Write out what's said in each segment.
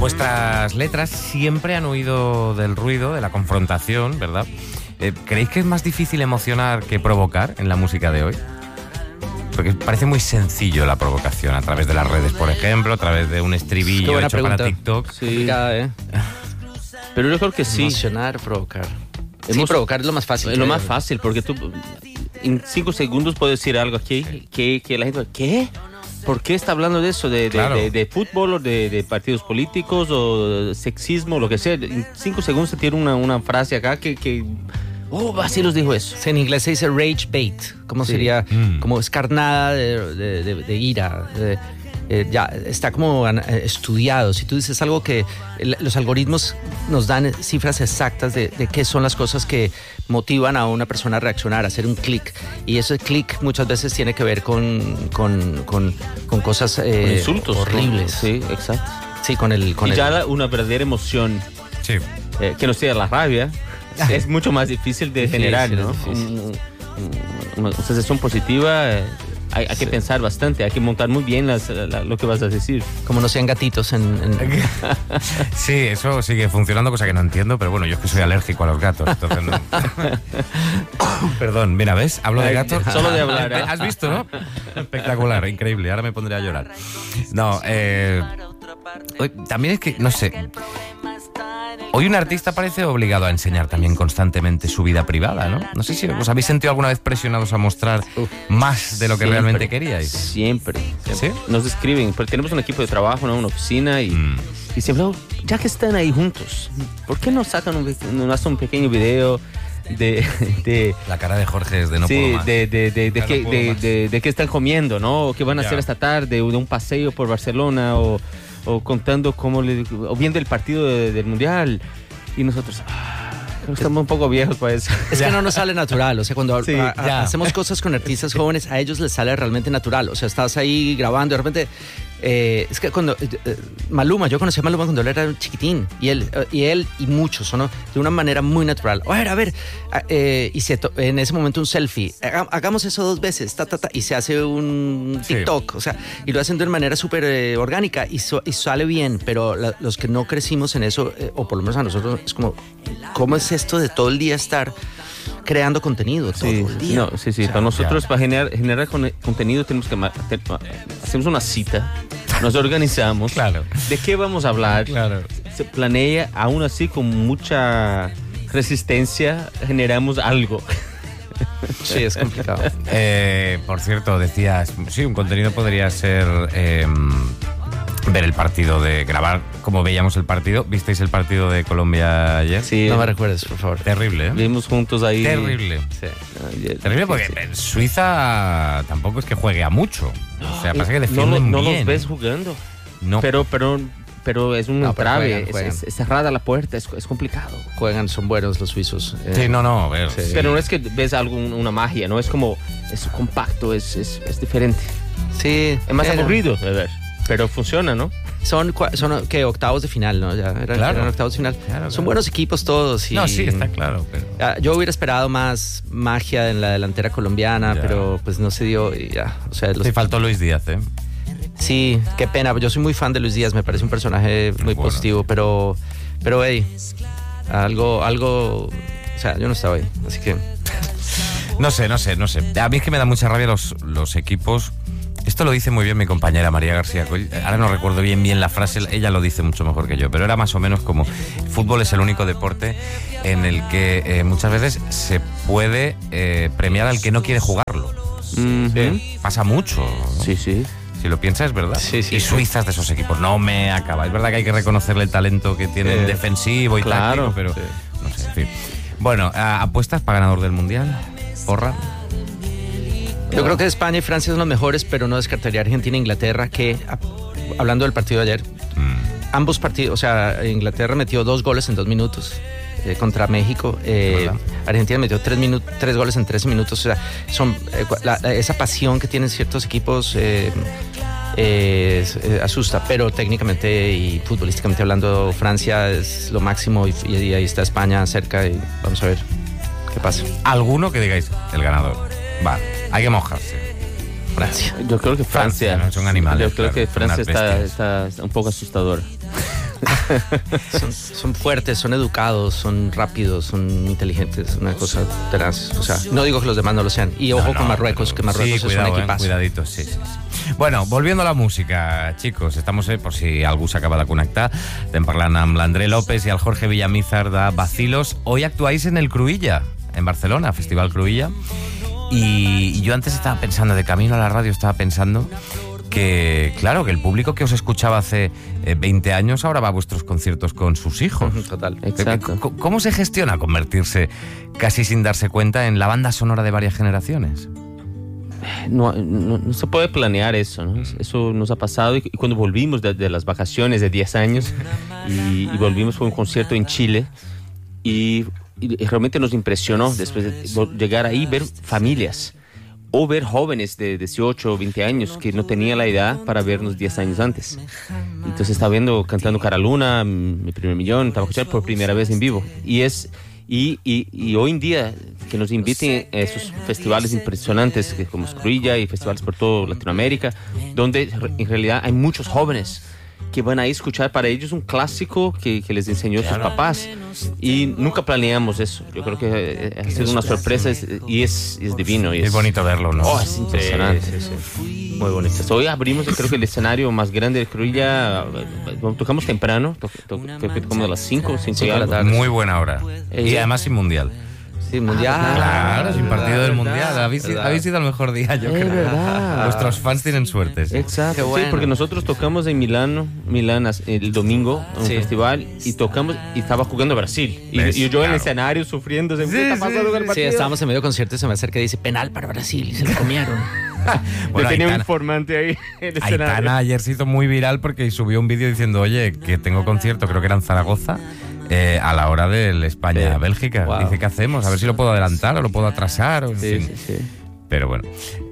Vuestras letras siempre han huido del ruido, de la confrontación, ¿verdad? ¿Creéis que es más difícil emocionar que provocar en la música de hoy? Porque parece muy sencillo la provocación a través de las redes, por ejemplo, a través de un estribillo hecho para TikTok. Sí. Pero yo creo que sí. Emocionar, provocar. Provocar es lo más fácil. Es lo más fácil, porque tú en 5 segundos puedes decir algo aquí que la gente va, ¿qué? ¿Por qué está hablando de eso? De fútbol o de partidos políticos o sexismo, lo que sea. En 5 segundos se tiene una frase acá que así los dijo eso. En inglés se dice rage bait. ¿Cómo sería? Como escarnada de ira. Ya está como estudiado. Si tú dices algo que los algoritmos nos dan cifras exactas de qué son las cosas que motivan a una persona a reaccionar, a hacer un clic, y ese clic muchas veces tiene que ver con cosas con insultos horribles. Sí, exacto. Sí, ya una verdadera emoción, sí, que no sea la rabia, es mucho más difícil de generar, ¿no? Una sensación positiva. Hay que pensar bastante, hay que montar muy bien lo que vas a decir. Como no sean gatitos Sí, eso sigue funcionando, cosa que no entiendo, pero bueno, yo es que soy alérgico a los gatos, entonces no. Perdón, mira, ¿ves? Hablo de gatos. Solo de hablar, ¿eh? ¿Has visto, no? Espectacular, increíble, ahora me pondré a llorar. No, también es que, no sé, hoy un artista parece obligado a enseñar también constantemente su vida privada, ¿no? No sé si os habéis sentido alguna vez presionados a mostrar más de lo que realmente queríais. Siempre. ¿Sí? Nos escriben, porque tenemos un equipo de trabajo, ¿no? Una oficina y siempre, ya que están ahí juntos, ¿por qué no hacen un pequeño video de la cara de Jorge es de no puedo más. de qué están comiendo, ¿no? O qué van a hacer esta tarde, de un paseo por Barcelona o contando o viendo el partido del Mundial, y nosotros estamos un poco viejos para eso. Es que no nos sale natural, o sea, cuando hacemos cosas con artistas jóvenes, a ellos les sale realmente natural, o sea, estás ahí grabando, de repente, es que cuando Maluma, yo conocí a Maluma cuando él era chiquitín, y él y muchos, ¿no? De una manera muy natural. A ver, en ese momento un selfie, hagamos eso 2 veces, y se hace un TikTok, o sea, y lo hacen de una manera súper orgánica, y sale bien, pero los que no crecimos en eso, o por lo menos a nosotros, es como, ¿cómo es esto de todo el día estar creando contenido todo el día? No, sí. O sea, para nosotros, para generar contenido, tenemos que hacemos una cita, nos organizamos. Claro. ¿De qué vamos a hablar? Claro. Se planea, aún así, con mucha resistencia, generamos algo. Sí, es complicado. Por cierto, decías, sí, un contenido podría ser ver el partido, grabar como veíamos el partido. ¿Visteis el partido de Colombia ayer? Sí. No me recuerdes, por favor. Terrible, ¿eh? Vimos juntos ahí. Terrible. Sí. Terrible porque Suiza tampoco es que juegue a mucho. O sea, pasa que defienden no bien. los ves jugando. No. Pero es un trave, juegan. es cerrada la puerta, es complicado. Juegan, son buenos los suizos. Sí, no. Sí. Pero no es que ves una magia, ¿no? Es como, es compacto, es diferente. Sí. Es más aburrido de ver, pero funciona, ¿no? Son que octavos de final, ¿no? Eran octavos de final. Claro. Son buenos equipos todos. No, sí, está claro. Pero yo hubiera esperado más magia en la delantera colombiana, pero pues no se dio. Y ya, o sea, faltó Luis Díaz, ¿eh? Sí, qué pena. Yo soy muy fan de Luis Díaz, me parece un personaje muy positivo, pero hey, algo, o sea, yo no estaba ahí, así que no sé. A mí es que me da mucha rabia los equipos. Esto lo dice muy bien mi compañera María García Coll. Ahora no recuerdo bien la frase, ella lo dice mucho mejor que yo, pero era más o menos como: fútbol es el único deporte en el que muchas veces se puede premiar al que no quiere jugarlo. Pasa mucho, ¿no? Sí. Si lo piensas, es verdad. Sí. Y Suiza es de esos equipos. No me acaba. Es verdad que hay que reconocerle el talento que tienen defensivo y táctico, pero sí. No sé, en fin. Bueno, ¿apuestas para ganador del Mundial? ¿Porra? Yo creo que España y Francia son los mejores, pero no descartaría Argentina e Inglaterra, que, hablando del partido de ayer, ambos partidos, o sea, Inglaterra metió 2 goles en 2 minutos contra México. Argentina metió 3 goles en 13 minutos. O sea, esa pasión que tienen ciertos equipos asusta, pero técnicamente y futbolísticamente hablando, Francia es lo máximo, y ahí está España cerca, y vamos a ver qué pasa. ¿Alguno que digáis el ganador? Va, hay que mojarse. Francia. Yo creo que Francia. No son animales. Yo creo que Francia está un poco asustador. Son fuertes, son educados, son rápidos, son inteligentes, una cosa tenaz. O sea, no digo que los demás no lo sean. Y ojo con Marruecos, que Marruecos sí, cuidado, es un equipazo. Cuidadito, sí. Bueno, volviendo a la música, chicos, estamos, por si algú s'acaba de connectar, estem parlant amb l'André López i el Jorge Villamizar de Bacilos. Hoy actuáis en el Cruïlla, en Barcelona, Festival Cruïlla. Y yo antes estaba pensando, de camino a la radio estaba pensando que, claro, que el público que os escuchaba hace 20 años ahora va a vuestros conciertos con sus hijos. Total, exacto. ¿Cómo se gestiona convertirse, casi sin darse cuenta, en la banda sonora de varias generaciones? No se puede planear eso, ¿no? Eso nos ha pasado y cuando volvimos de las vacaciones de 10 años y volvimos fue un concierto en Chile y realmente nos impresionó después de llegar ahí, ver familias o ver jóvenes de 18 o 20 años que no tenían la edad para vernos 10 años antes. Entonces estaba cantando Cara Luna, Mi Primer Millón, estaba escuchando por primera vez en vivo. Y hoy en día que nos inviten a esos festivales impresionantes como Cruïlla y festivales por toda Latinoamérica, donde en realidad hay muchos jóvenes que van a escuchar para ellos un clásico que les enseñó sus papás y nunca planeamos eso. Yo creo que ha sido una sorpresa y es divino. Es bonito verlo, ¿no? Oh, es impresionante. Sí. Muy bonito. Hoy abrimos, creo que el escenario más grande de Cruïlla. Tocamos temprano, como a las 5 de la tarde. Muy buena hora. Y además sin mundial. Sí, mundial. Claro, sin partido del mundial. Habéis ido al mejor día, yo creo. Verdad. Vuestros fans tienen suerte. Sí. Exacto. Bueno. Sí, porque nosotros tocamos en Milán el domingo en un festival y tocamos y estaba jugando Brasil. Y yo en el escenario sufriendo. ¿Qué está pasando con el partido? Sí, estábamos en medio concierto y se me acerca y dice penal para Brasil y se lo comieron. Bueno, tenía un informante ahí en el escenario. Aitana ayer se hizo muy viral porque subió un vídeo diciendo, oye, que tengo concierto, creo que era en Zaragoza, a la hora del España-Bélgica. Wow. Dice, ¿qué hacemos? A ver si lo puedo adelantar o lo puedo atrasar. Sí. Pero bueno.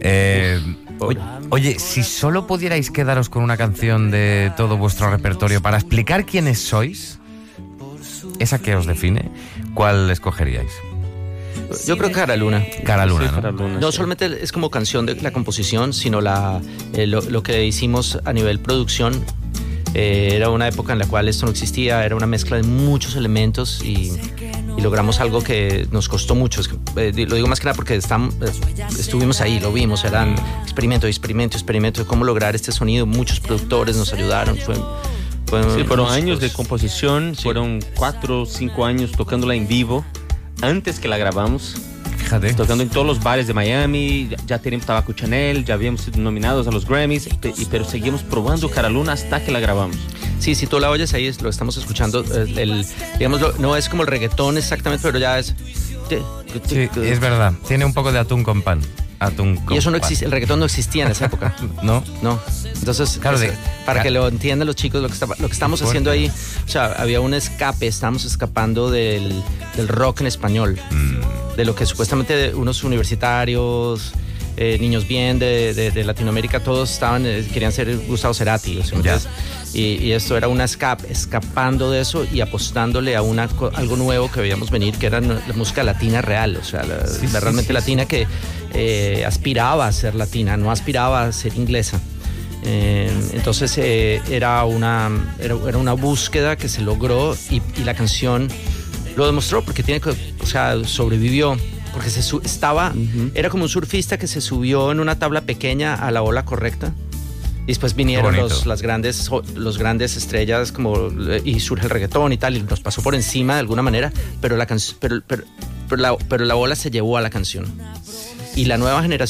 Oye, si solo pudierais quedaros con una canción de todo vuestro repertorio para explicar quiénes sois, esa que os define, ¿cuál escogeríais? Yo creo que Cara Luna. Cara Luna, Sí, ¿no? Cara Luna, No sí. solamente es como canción de la composición, sino lo que hicimos a nivel producción. Era una época en la cual esto no existía, era una mezcla de muchos elementos y logramos algo que nos costó mucho. Lo digo más que nada porque estuvimos ahí, lo vimos, eran experimento de cómo lograr este sonido. Muchos productores nos ayudaron. Fueron años de composición, fueron 4 o 5 años tocándola en vivo antes que la grabamos. Fíjate. Tocando en todos los bares de Miami, ya teníamos Tabaco Chanel, ya habíamos sido nominados a los Grammys, pero seguimos probando Cara Luna hasta que la grabamos. Sí, si tú la oyes ahí, lo estamos escuchando. Digámoslo, no es como el reggaetón exactamente, pero ya es... Sí, es verdad. Tiene un poco de atún con pan. Y eso no existe, el reggaetón no existía en esa época. No. Entonces, claro, para que lo entiendan los chicos, lo que estamos haciendo ahí, o sea, había un escape, estábamos escapando del rock en español, de lo que supuestamente unos universitarios, niños bien de Latinoamérica, todos querían ser Gustavo Cerati, o sea, entonces, y esto era una escapando de eso y apostándole a algo nuevo que veíamos venir, que era la música latina real, o sea, realmente latina que aspiraba a ser latina, no aspiraba a ser inglesa. Entonces era una búsqueda que se logró y la canción lo demostró porque sobrevivió. Porque era como un surfista que se subió en una tabla pequeña a la ola correcta. Y después vinieron los grandes estrellas y surge el reggaetón y tal, y nos pasó por encima de alguna manera, pero la ola se llevó a la canción. Y la nueva generación